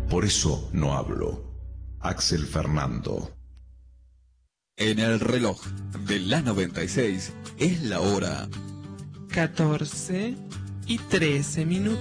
Por eso no hablo. Axel Fernando. En el reloj de la 96 es la hora 14:13.